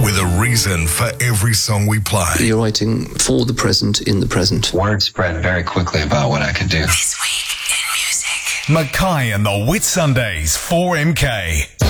with a reason for every song we play. You're writing for the present, in the present. Word spread very quickly about what I could do. This week in music. Mackay and the Whitsundays 4MK.